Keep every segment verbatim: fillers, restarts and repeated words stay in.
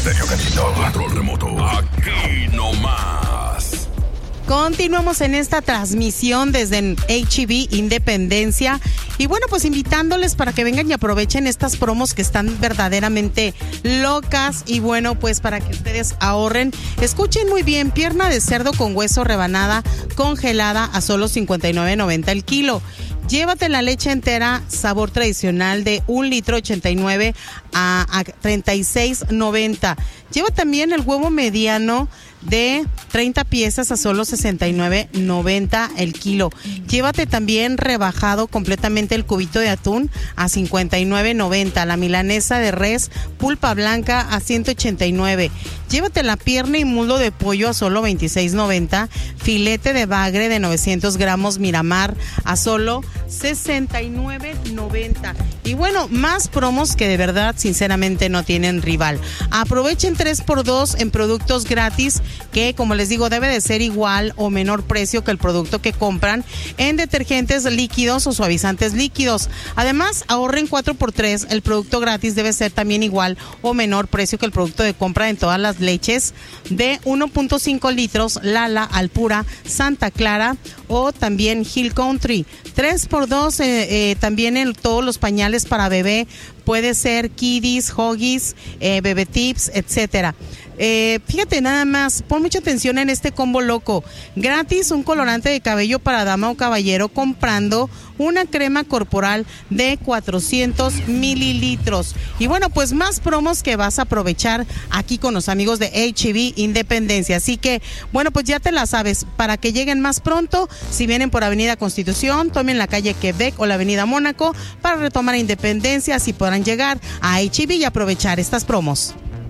Estéreo Canito, control remoto. Aquí nomás. Continuamos en esta transmisión desde H E B Independencia y bueno, pues invitándoles para que vengan y aprovechen estas promos que están verdaderamente locas y bueno, pues para que ustedes ahorren. Escuchen muy bien, pierna de cerdo con hueso rebanada congelada a solo cincuenta y nueve noventa el kilo. Llévate la leche entera sabor tradicional de un litro ochenta y nueve a, a treinta y seis noventa. Lleva también el huevo mediano de treinta piezas a solo sesenta y nueve noventa el kilo. Llévate también rebajado completamente el cubito de atún a cincuenta y nueve noventa. La milanesa de res pulpa blanca a ciento ochenta y nueve. Llévate la pierna y muslo de pollo a solo veintiséis noventa. Filete de bagre de novecientos gramos Miramar a solo sesenta y nueve noventa. Y bueno, más promos que de verdad sinceramente no tienen rival. Aprovechen tres por dos en productos gratis que, como les digo, debe de ser igual o menor precio que el producto que compran en detergentes líquidos o suavizantes líquidos. Además, ahorren cuatro por tres. El producto gratis debe ser también igual o menor precio que el producto de compra en todas las leches de uno punto cinco litros, Lala, Alpura, Santa Clara o también Hill Country. tres por dos eh, eh, también en todos los pañales para bebé. Puede ser Kiddies, Huggies, eh, Bebé Tips, etcétera. Eh, fíjate nada más, pon mucha atención en este combo loco. Gratis un colorante de cabello para dama o caballero comprando una crema corporal de cuatrocientos mililitros. Y bueno, pues más promos que vas a aprovechar aquí con los amigos de H E B Independencia. Así que, bueno, pues ya te la sabes. Para que lleguen más pronto, si vienen por Avenida Constitución, tomen la calle Quebec o la Avenida Mónaco para retomar Independencia, así podrán llegar a H E B y aprovechar estas promos.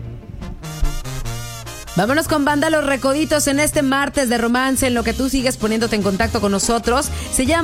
Vámonos con Banda Los Recoditos en este martes de romance, en lo que tú sigues poniéndote en contacto con nosotros. Se llama